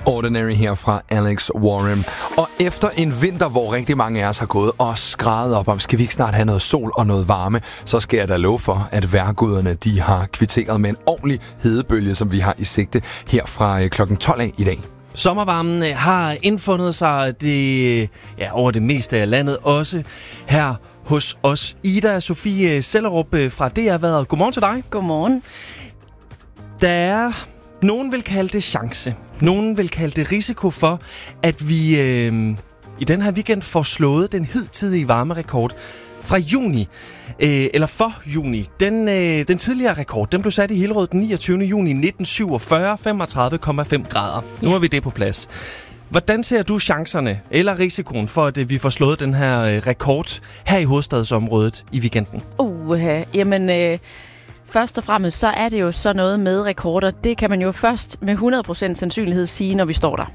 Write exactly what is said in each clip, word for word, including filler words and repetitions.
Ordinary her fra Alex Warren. Og efter en vinter, hvor rigtig mange af os har gået og skreget op om, skal vi ikke snart have noget sol og noget varme, så skal jeg da love for, at vejrguderne de har kvitteret med en ordentlig hedebølge, som vi har i sigte her fra klokken tolv af i dag. Sommervarmen har indfundet sig det, ja, over det meste af landet, også her hos os. Ida Sofie Sellerup fra D R Vejret. Godmorgen til dig. Godmorgen. Der er, nogen vil kalde det chance. Nogen vil kalde det risiko for, at vi øh, i den her weekend får slået den hidtidige varmerekord fra juni. Øh, eller for juni. Den, øh, den tidligere rekord, den blev sat i Hillerød den niogtyvende juni nitten syvogfyrre, femogtredive komma fem grader. Nu har vi det på plads. Hvordan ser du chancerne eller risikoen for, at vi får slået den her øh, rekord her i hovedstadsområdet i weekenden? Uh, jamen, øh, først og fremmest så er det jo så noget med rekorder. Det kan man jo først med hundrede procent sandsynlighed sige, når vi står der.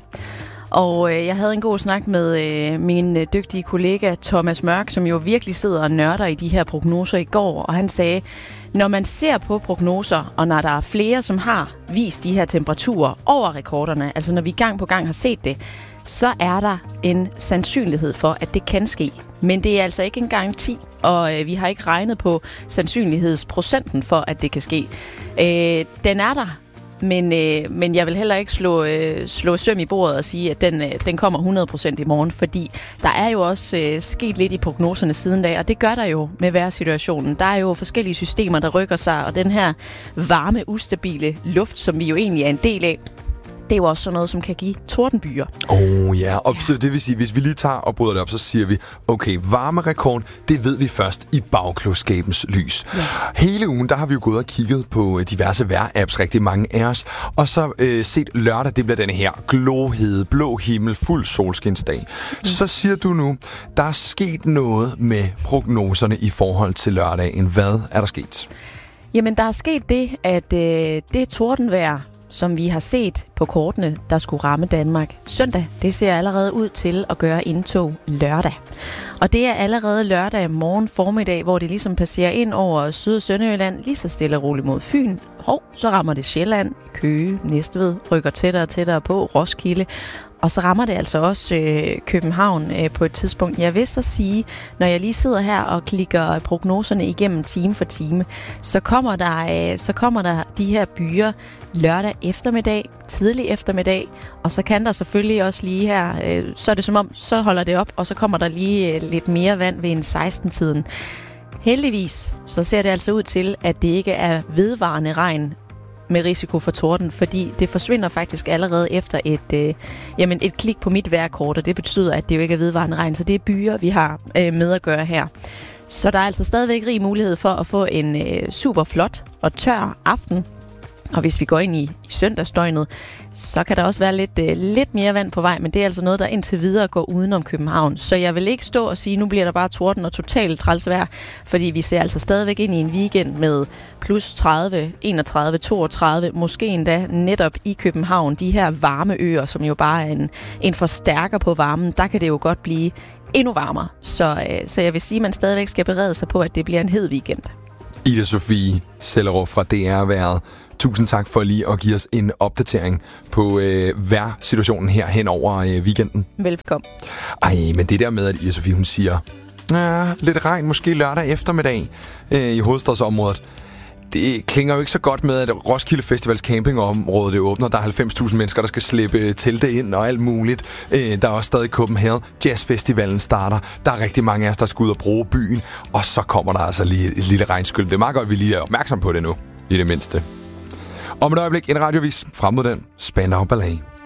Og øh, jeg havde en god snak med øh, min øh, dygtige kollega Thomas Mørk, som jo virkelig sidder og nørder i de her prognoser i går. Og han sagde, når man ser på prognoser, og når der er flere, som har vist de her temperaturer over rekorderne, altså når vi gang på gang har set det, så er der en sandsynlighed for, at det kan ske. Men det er altså ikke en garanti, og øh, vi har ikke regnet på sandsynlighedsprocenten for, at det kan ske. Øh, den er der. Men, øh, men jeg vil heller ikke slå, øh, slå søm i bordet og sige, at den, øh, den kommer hundrede procent i morgen, fordi der er jo også øh, sket lidt i prognoserne siden da, og det gør der jo med vejrsituationen. Der er jo forskellige systemer, der rykker sig, og den her varme, ustabile luft, som vi jo egentlig er en del af, det er jo også sådan noget, som kan give tordenbyer. Åh oh, ja, og ja. Det vil sige, hvis vi lige tager og bryder det op, så siger vi, okay, varmerekord, det ved vi først i bagklogskabens lys. Ja. Hele ugen, der har vi jo gået og kigget på diverse vejr-apps, rigtig mange af os, og så øh, set lørdag, det bliver denne her glohede, blå himmel, fuld solskinsdag. Mm. Så siger du nu, der er sket noget med prognoserne i forhold til lørdagen. Hvad er der sket? Jamen, der er sket det, at øh, det tordenvejr, som vi har set på kortene, der skulle ramme Danmark søndag, det ser allerede ud til at gøre indtog lørdag. Og det er allerede lørdag morgen formiddag, hvor det ligesom passerer ind over Syd- og Sønderjylland, lige så stille og roligt mod Fyn. Hov, så rammer det Sjælland, Køge, Næstved, rykker tættere og tættere på, Roskilde. Og så rammer det altså også øh, København øh, på et tidspunkt. Jeg vil så sige, når jeg lige sidder her og klikker prognoserne igennem time for time, så kommer der, øh, så kommer der de her byer lørdag eftermiddag, tidlig eftermiddag, og så kan der selvfølgelig også lige her, øh, så er det som om, så holder det op, og så kommer der lige øh, lidt mere vand ved en seksten-tiden. Heldigvis, så ser det altså ud til, at det ikke er vedvarende regn med risiko for torden, fordi det forsvinder faktisk allerede efter et, øh, jamen et klik på mit vejrkort, og det betyder, at det jo ikke er vedvarende regn, så det er byer, vi har øh, med at gøre her. Så der er altså stadigvæk rig mulighed for at få en øh, super flot og tør aften. Og hvis vi går ind i, i søndagsdøgnet, så kan der også være lidt, øh, lidt mere vand på vej, men det er altså noget, der indtil videre går udenom København. Så jeg vil ikke stå og sige, nu bliver der bare torden og totalt træls vejr, fordi vi ser altså stadigvæk ind i en weekend med plus tredive, enogtredive, toogtredive, måske endda netop i København. De her varme øer, som jo bare er en, en forstærker på varmen, der kan det jo godt blive endnu varmere. Så, øh, så jeg vil sige, at man stadigvæk skal berede sig på, at det bliver en hed weekend. Ida Sofie Sellerup fra D R Vejret. Tusind tak for lige at give os en opdatering på øh, vejrsituationen her hen over øh, weekenden. Velkommen. Ej, men det der med, at Ida Sofie, hun siger, ja, lidt regn måske lørdag eftermiddag øh, i hovedstadsområdet. Det klinger jo ikke så godt med, at Roskilde Festivals campingområde det åbner. Der er halvfems tusind mennesker, der skal slippe telte ind og alt muligt. Øh, der er også stadig Copenhagen. Jazzfestivalen starter. Der er rigtig mange af os, der skal ud og bruge byen. Og så kommer der altså lige et lille regnskyld. Det er meget godt, at vi lige er opmærksom på det nu, i det mindste. Om et øjeblik en radiovis frem mod den. Spændende og ballade.